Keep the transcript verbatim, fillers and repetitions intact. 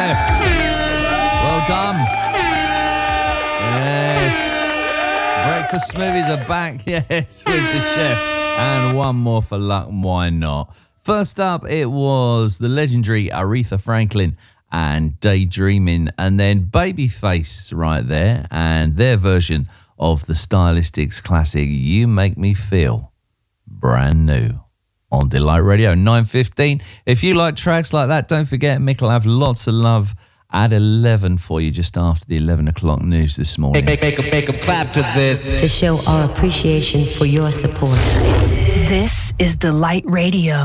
Chef. Well done. Yes. Breakfast smoothies are back, yes, with the chef. And one more for luck, why not? First up, it was the legendary Aretha Franklin and Daydreaming, and then Babyface right there, and their version of the Stylistics classic, You Make Me Feel Brand New. On Delight Radio, nine fifteen. If you like tracks like that, don't forget Mick will have lots of love at eleven for you, just after the eleven o'clock news this morning. Make, make, make, make a clap to this. To show our appreciation for your support. This is Delight Radio.